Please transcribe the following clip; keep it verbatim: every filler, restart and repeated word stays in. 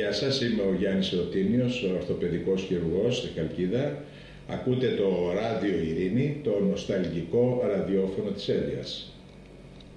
Γεια σας, είμαι ο Γιάννης Ρωτίνιος, ο ορθοπαιδικός χειρουργός στη Χαλκίδα. Ακούτε το Ράδιο Ειρήνη, το νοσταλγικό ραδιόφωνο της Έλειας.